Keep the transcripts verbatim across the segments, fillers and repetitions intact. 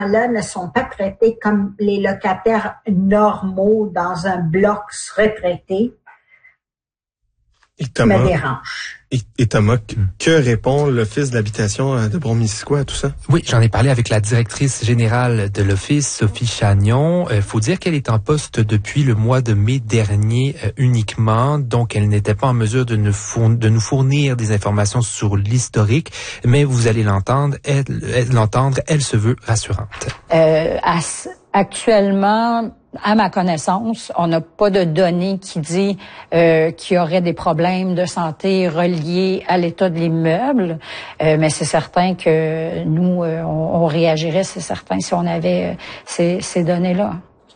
là ne sont pas traités comme les locataires normaux dans un bloc retraité. Et Thomas, me dérange. Et, et Thomas, que, que répond l'Office de l'habitation de Brome-Missisquoi à tout ça? Oui, j'en ai parlé avec la directrice générale de l'Office, Sophie Chagnon. Il euh, faut dire qu'elle est en poste depuis le mois de mai dernier euh, uniquement, donc elle n'était pas en mesure de nous, fournir, de nous fournir des informations sur l'historique, mais vous allez l'entendre, elle, elle, l'entendre, elle se veut rassurante. Euh, as, actuellement, à ma connaissance, on n'a pas de données qui dit euh, qu'il y aurait des problèmes de santé reliés à l'état de l'immeuble, euh, mais c'est certain que nous, euh, on, on réagirait, c'est certain, si on avait euh, ces, ces données-là.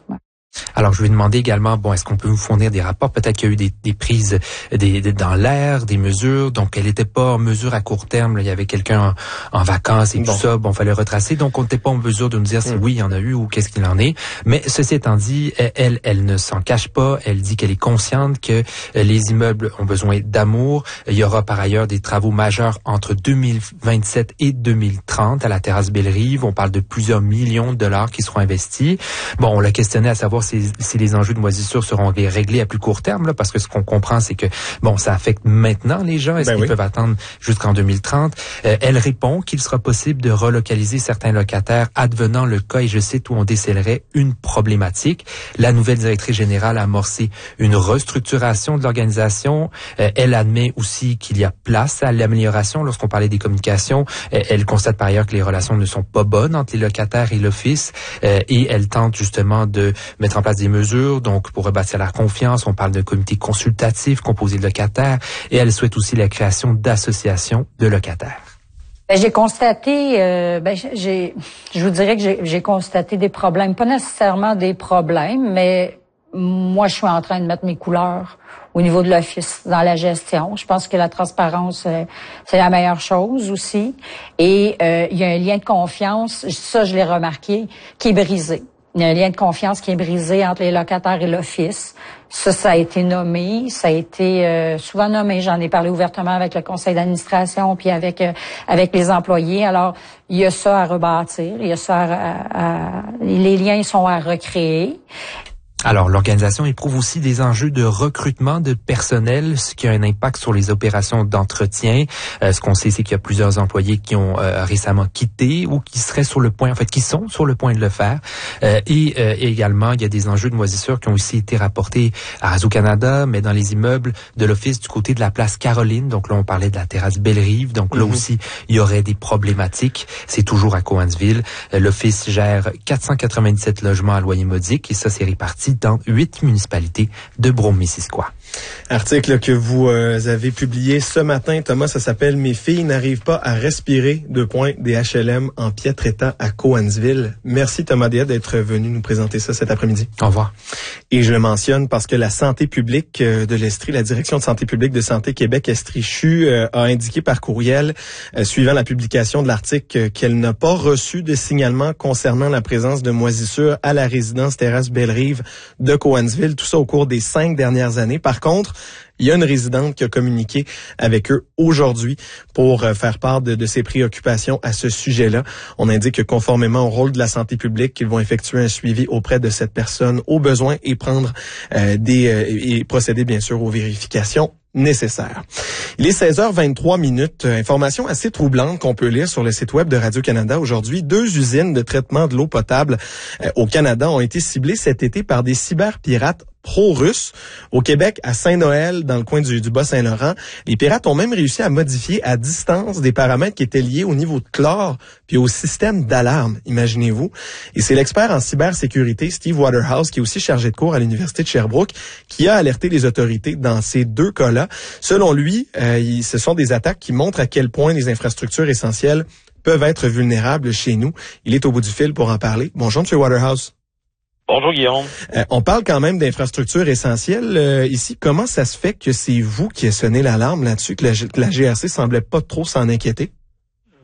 Alors, je vais demander également, bon, est-ce qu'on peut vous fournir des rapports? Peut-être qu'il y a eu des, des prises des, des, dans l'air, des mesures. Donc, elle n'était pas en mesure à court terme. Là, il y avait quelqu'un en, en vacances et bon. tout ça. Bon, fallait retracer. Donc, on n'était pas en mesure de nous dire si mmh. oui, il y en a eu ou qu'est-ce qu'il en est. Mais ceci étant dit, elle, elle ne s'en cache pas. Elle dit qu'elle est consciente que les immeubles ont besoin d'amour. Il y aura par ailleurs des travaux majeurs entre deux mille vingt-sept et deux mille trente à la terrasse Belle-Rive. On parle de plusieurs millions de dollars qui seront investis. Bon, on l'a questionné à savoir si, si les enjeux de moisissure seront réglés à plus court terme, là, parce que ce qu'on comprend, c'est que bon, ça affecte maintenant les gens. Est-ce ben qu'ils oui. peuvent attendre jusqu'en deux mille trente? Euh, elle répond qu'il sera possible de relocaliser certains locataires advenant le cas, et je cite, où on décèlerait une problématique. La nouvelle directrice générale a amorcé une restructuration de l'organisation. Euh, elle admet aussi qu'il y a place à l'amélioration. Lorsqu'on parlait des communications, euh, elle constate par ailleurs que les relations ne sont pas bonnes entre les locataires et l'office, euh, et elle tente justement de mettre en place des mesures, donc pour rebâtir la confiance. On parle d'un comité consultatif composé de locataires, et elle souhaite aussi la création d'associations de locataires. Ben, j'ai constaté, euh, ben, j'ai, je vous dirais que j'ai, j'ai constaté des problèmes, pas nécessairement des problèmes, mais moi, je suis en train de mettre mes couleurs au niveau de l'office dans la gestion. Je pense que la transparence, euh, c'est la meilleure chose aussi. Et euh, il y a un lien de confiance, ça, je l'ai remarqué, qui est brisé. Il y a un lien de confiance qui est brisé entre les locataires et l'office. Ça, ça a été nommé, ça a été euh, souvent nommé. J'en ai parlé ouvertement avec le conseil d'administration puis avec euh, avec les employés. Alors, il y a ça à rebâtir, il y a ça à, à, à les liens sont à recréer. Alors, l'organisation éprouve aussi des enjeux de recrutement de personnel, ce qui a un impact sur les opérations d'entretien. Euh, ce qu'on sait, c'est qu'il y a plusieurs employés qui ont euh, récemment quitté ou qui seraient sur le point, en fait, qui sont sur le point de le faire. Euh, et, euh, et également, il y a des enjeux de moisissure qui ont aussi été rapportés à Radio-Canada, mais dans les immeubles de l'office du côté de la place Caroline. Donc là, on parlait de la terrasse Belle-Rive. Donc là mm-hmm. aussi, il y aurait des problématiques. C'est toujours à Cowansville. Euh, l'office gère quatre cent quatre-vingt-dix-sept logements à loyer modique, et ça, c'est réparti dans huit municipalités de Brome-Missisquoi. Article que vous euh, avez publié ce matin, Thomas, ça s'appelle « Mes filles n'arrivent pas à respirer », deux points, des H L M en piètre état à Cowansville. Merci Thomas Déa d'être venu nous présenter ça cet après-midi. Au revoir. Et je le mentionne parce que la santé publique de l'Estrie, la direction de santé publique de Santé Québec Estrie-CHU euh, a indiqué par courriel, euh, suivant la publication de l'article, euh, qu'elle n'a pas reçu de signalement concernant la présence de moisissures à la résidence terrasse Belle-Rive de Cowansville, tout ça au cours des cinq dernières années. Par contre, il y a une résidente qui a communiqué avec eux aujourd'hui pour faire part de, de ses préoccupations à ce sujet-là. On indique que conformément au rôle de la santé publique, qu'ils vont effectuer un suivi auprès de cette personne au besoin et prendre euh, des euh, et procéder bien sûr aux vérifications nécessaire. Il est seize heures vingt-trois minutes. Information assez troublante qu'on peut lire sur le site web de Radio-Canada aujourd'hui. Deux usines de traitement de l'eau potable euh, au Canada ont été ciblées cet été par des cyberpirates pro-russes. Au Québec, à Saint-Noël, dans le coin du, du Bas-Saint-Laurent, les pirates ont même réussi à modifier à distance des paramètres qui étaient liés au niveau de chlore puis au système d'alarme, imaginez-vous. Et c'est l'expert en cybersécurité, Steve Waterhouse, qui est aussi chargé de cours à l'Université de Sherbrooke, qui a alerté les autorités dans ces deux cas-là. Selon lui, euh, il, ce sont des attaques qui montrent à quel point les infrastructures essentielles peuvent être vulnérables chez nous. Il est au bout du fil pour en parler. Bonjour, M. Waterhouse. Bonjour Guillaume. Euh, on parle quand même d'infrastructures essentielles euh, ici. Comment ça se fait que c'est vous qui avez sonné l'alarme là-dessus, que la, que la G R C semblait pas trop s'en inquiéter?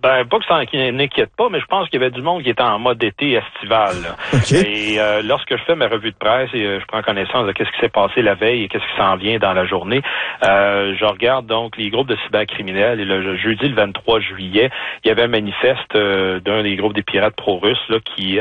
Ben, pas que ça n'inquiète pas, mais je pense qu'il y avait du monde qui était en mode été estival. Okay. Et euh, lorsque je fais ma revue de presse et euh, je prends connaissance de qu'est-ce qui s'est passé la veille et qu'est-ce qui s'en vient dans la journée, euh, je regarde donc les groupes de cybercriminels et le jeudi le vingt-trois juillet, il y avait un manifeste euh, d'un des groupes des pirates pro-russes là qui